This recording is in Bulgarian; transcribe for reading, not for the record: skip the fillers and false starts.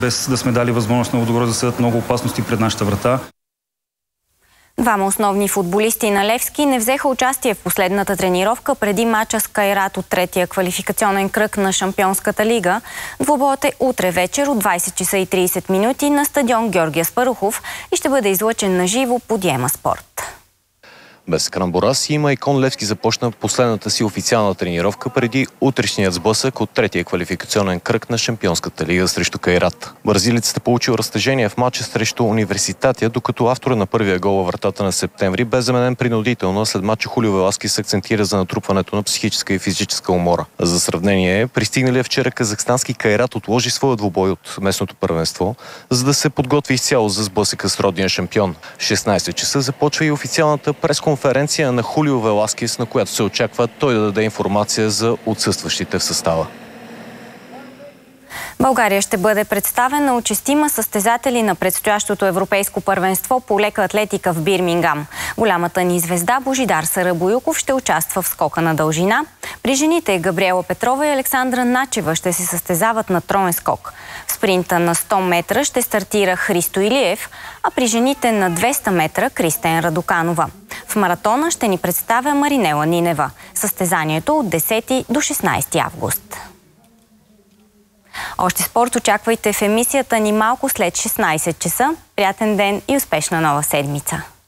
без да сме дали възможност на Лудогорец да съдят много опасности пред нашата врата. Двама основни футболисти на Левски не взеха участие в последната тренировка преди мача с Кайрат от третия квалификационен кръг на Шампионската лига. Двубоят е утре вечер от 20 часа и 30 минути на стадион Георги Аспарухов и ще бъде излъчен на живо по Диема Спорт. Без Крамбораси Икон Левски започна последната си официална тренировка преди утрешният сблъсък от третия квалификационен кръг на Шампионската лига срещу Кайрат. Бразилецът е получил разтежение в матча срещу Университатия, докато автора на първия гол във вратата на септември бе заменен принудително, след матча Хулио Веласкес акцентира за натрупването на психическа и физическа умора. За сравнение, пристигналия вчера казахстански Кайрат отложи своя двубой от местното първенство, за да се подготви изцяло за сблъсъка с родния шампион. В 16 часа започва и официалната пресконференция на Хулио Веласкес, на която се очаква той да даде информация за отсъстващите в състава. България ще бъде представена от 6 състезатели на предстоящото европейско първенство по лека атлетика в Бирмингам. Голямата ни звезда Божидар Сарабоюков ще участва в скока на дължина. При жените Габриела Петрова и Александра Начева ще се състезават на троен скок. В спринта на 100 метра ще стартира Христо Илиев, а при жените на 200 метра Кристен Радоканова. В маратона ще ни представя Маринела Нинева. Състезанието от 10 до 16 август. Още спорт очаквайте в емисията ни малко след 16 часа. Приятен ден и успешна нова седмица!